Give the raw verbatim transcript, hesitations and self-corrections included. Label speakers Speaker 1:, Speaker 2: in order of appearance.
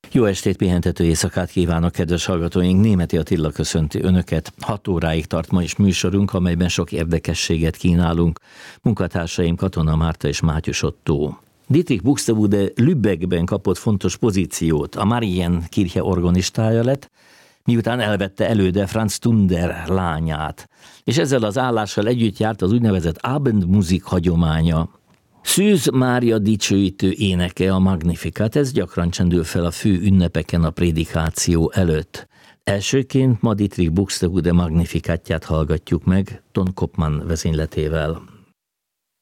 Speaker 1: Jó estét, pihentető éjszakát kívánok, kedves hallgatóink! Németi Attila köszönti Önöket. Hat óráig tart ma is műsorunk, amelyben sok érdekességet kínálunk. Munkatársaim Katona Márta és Mátyus Ottó. Dietrich Buxtehude Lübeckben kapott fontos pozíciót. A Marienkirche organistája lett, miután elvette előde Franz Tunder lányát. És ezzel az állással együtt járt az úgynevezett Abendmusik hagyománya. Szűz Mária dicsőítő éneke, a Magnificat, ez gyakran csendül fel a fő ünnepeken a prédikáció előtt. Elsőként ma Dietrich Buxtehude Magnificatját hallgatjuk meg Ton Kopman vezényletével.